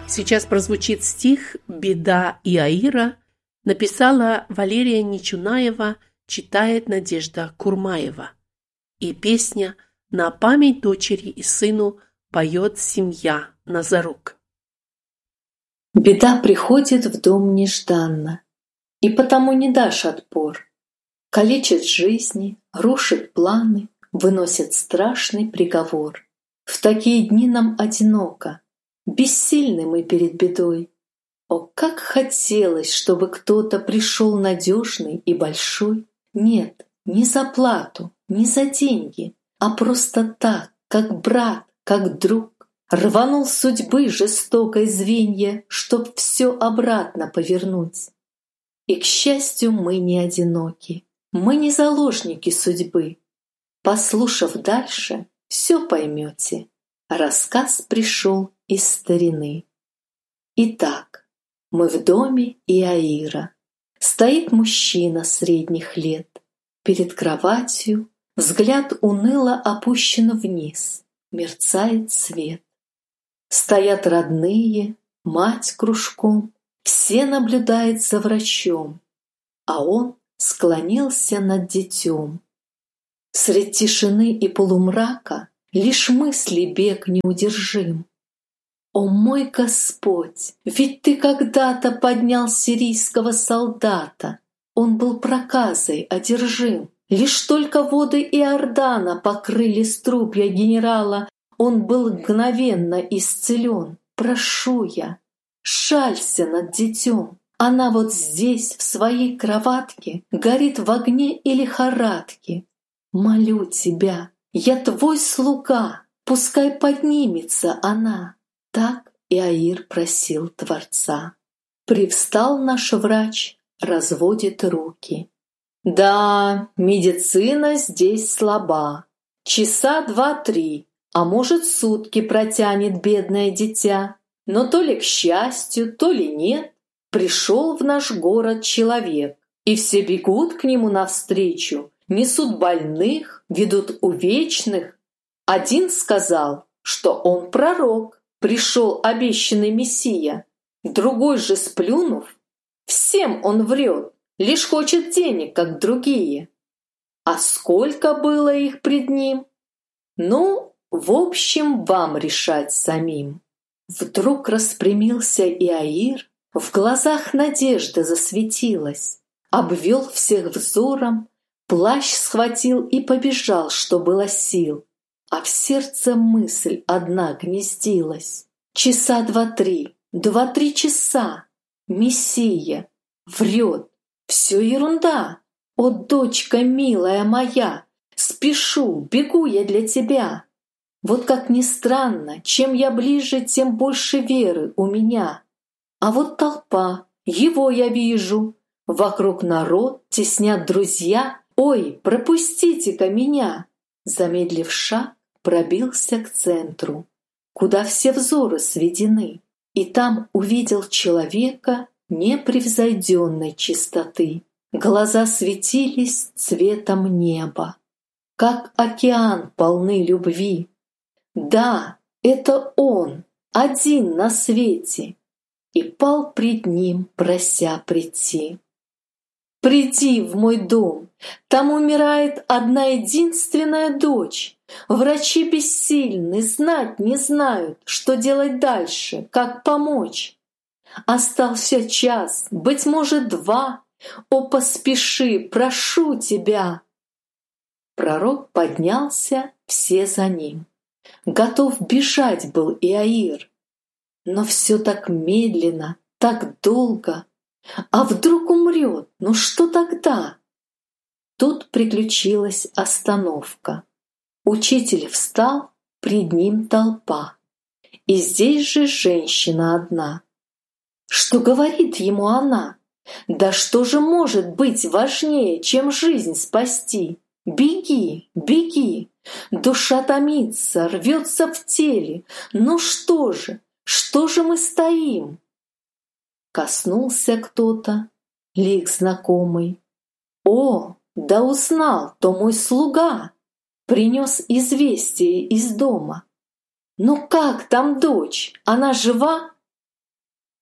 Сейчас прозвучит стих «Беда Иаира», написала Валерия Нечунаева, читает Надежда Курмаева. И песня «На память дочери и сыну» поет семья Назарук. Беда приходит в дом нежданно, и потому не дашь отпор. Калечит жизни, рушит планы, выносит страшный приговор. В такие дни нам одиноко, бессильны мы перед бедой. О, как хотелось, чтобы кто-то пришел надежный и большой. Нет, не за плату, не за деньги, а просто так, как брат, как друг. Рванул судьбы жестокой звенья, чтоб все обратно повернуть. И, к счастью, мы не одиноки, мы не заложники судьбы. Послушав дальше, все поймете. Рассказ пришел из старины. Итак, мы в доме Иаира. Стоит мужчина средних лет. Перед кроватью взгляд уныло опущен вниз. Мерцает свет. Стоят родные, мать кружком. Все наблюдают за врачом. А он склонился над детем. Средь тишины и полумрака лишь мысли бег неудержим. О мой Господь, ведь ты когда-то поднял сирийского солдата. Он был проказой одержим. Лишь только воды Иордана покрыли струпья генерала, он был мгновенно исцелен. Прошу я, жалься над детем. Она вот здесь, в своей кроватке, горит в огне и лихорадке. Молю тебя, я твой слуга, пускай поднимется она. Так Иаир просил Творца. Привстал наш врач, разводит руки. Да, медицина здесь слаба. Часа 2-3, а может сутки протянет бедное дитя. Но то ли к счастью, то ли нет, пришел в наш город человек, и все бегут к нему навстречу, несут больных, ведут увечных. Один сказал, что он пророк, пришел обещанный Мессия. Другой же, сплюнув, всем он врет, лишь хочет денег, как другие. А сколько было их пред ним? Ну, в общем, вам решать самим. Вдруг распрямился Иаир, в глазах надежда засветилась, обвел всех взором, плащ схватил и побежал, что было сил. А в сердце мысль одна гнездилась. Часа 2-3, 2-3 часа. Мессия врет. Все ерунда. О, дочка милая моя, спешу, бегу я для тебя. Вот как ни странно, чем я ближе, тем больше веры у меня. А вот толпа, его я вижу. Вокруг народ, теснят друзья. Ой, пропустите-ка меня. Замедлив шаг, пробился к центру, куда все взоры сведены, и там увидел человека непревзойденной чистоты. Глаза светились цветом неба, как океан полны любви. Да, это он, один на свете, и пал пред ним, прося прийти. «Приди в мой дом, там умирает одна единственная дочь. Врачи бессильны, знать не знают, что делать дальше, как помочь. Остался час, быть может 2. О, поспеши, прошу тебя!» Пророк поднялся, все за ним. Готов бежать был Иаир. Но все так медленно, так долго. А вдруг умрет? Ну что тогда? Тут приключилась остановка. Учитель встал, пред ним толпа. И здесь же женщина одна. Что говорит ему она? Да что же может быть важнее, чем жизнь спасти? Беги, беги! Душа томится, рвется в теле. Ну что же мы стоим? Коснулся кто-то, лик знакомый. О, да узнал, то мой слуга. Принес известие из дома. Ну как там дочь? Она жива?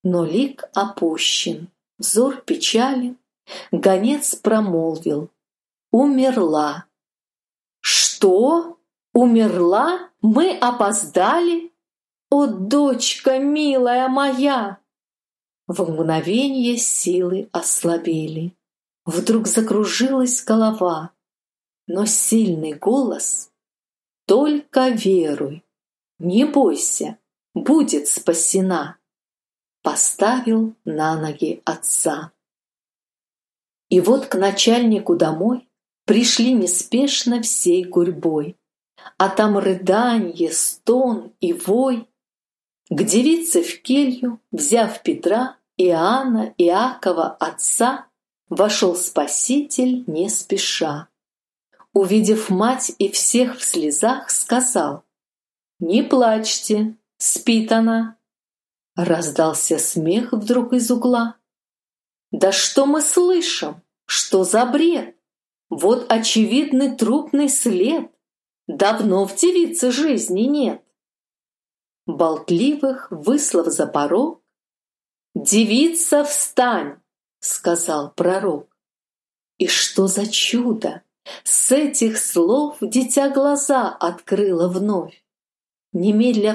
Но лик опущен, взор печален, гонец промолвил: умерла. Что? Умерла? Мы опоздали? О, дочка милая моя! В мгновенье силы ослабели. Вдруг закружилась голова, но сильный голос: только веруй, не бойся, будет спасена, поставил на ноги отца. И вот к начальнику домой пришли неспешно всей гурьбой, а там рыданье, стон и вой. К девице в келью, взяв Петра, Иоанна, Иакова, отца, вошел Спаситель не спеша. Увидев мать и всех в слезах, сказал: «Не плачьте, спит она». Раздался смех вдруг из угла. «Да что мы слышим? Что за бред? Вот очевидный трупный след. Давно в девице жизни нет». Болтливых выслав за порог: «Девица, встань!» — сказал пророк. И что за чудо! С этих слов дитя глаза открыло вновь. Немедля